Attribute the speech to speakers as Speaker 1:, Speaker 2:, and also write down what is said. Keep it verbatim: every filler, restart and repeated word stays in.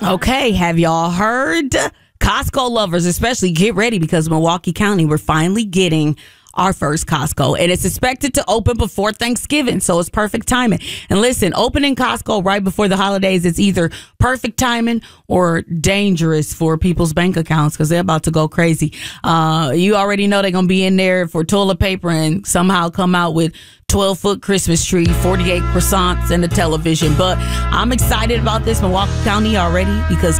Speaker 1: Okay, have y'all heard? Costco lovers, especially, get ready because Milwaukee County, we're finally getting our first Costco, and it's expected to open before Thanksgiving, so it's perfect timing. And listen, opening Costco right before the holidays is either perfect timing or dangerous for people's bank accounts because they're about to go crazy. Uh, you already know they're going to be in there for toilet paper and somehow come out with twelve-foot Christmas tree, forty-eight croissants, and a television. But I'm excited about this, Milwaukee County, already because